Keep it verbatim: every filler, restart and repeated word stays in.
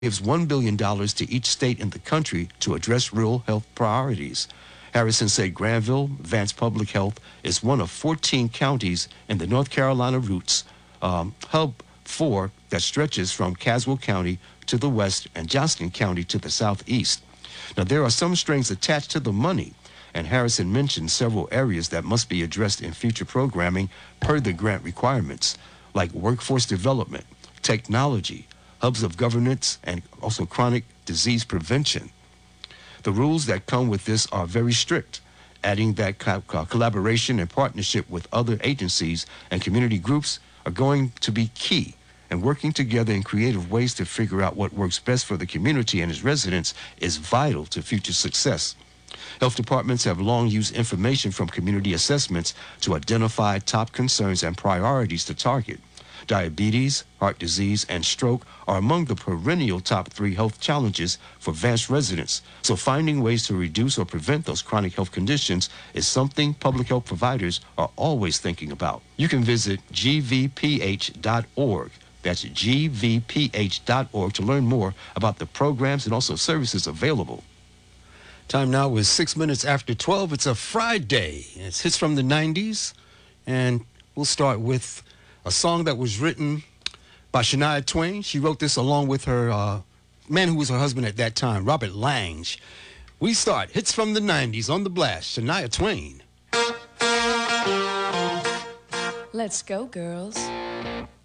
gives one billion dollars to each state in the country to address rural health priorities. Harrison said Granville Advanced Public Health is one of fourteen counties in the North Carolina Roots um, Hub four that stretches from Caswell County to the west and Johnston County to the southeast. Now, there are some strings attached to the money, and Harrison mentioned several areas that must be addressed in future programming per the grant requirements, like workforce development, technology, hubs of governance, and also chronic disease prevention. The rules that come with this are very strict, adding that co- co- collaboration and partnership with other agencies and community groups are going to be key, and working together in creative ways to figure out what works best for the community and its residents is vital to future success. Health departments have long used information from community assessments to identify top concerns and priorities to target. Diabetes, heart disease, and stroke are among the perennial top three health challenges for Vance residents. So finding ways to reduce or prevent those chronic health conditions is something public health providers are always thinking about. You can visit G V P H dot org. That's G V P H dot org to learn more about the programs and also services available. Time now is six minutes after twelve. It's a Friday. It's hits from the nineties, and we'll start with a song that was written by Shania Twain. She wrote this along with her uh, man who was her husband at that time, Robert Lange. We start hits from the nineties on the blast. Shania Twain. Let's go, girls.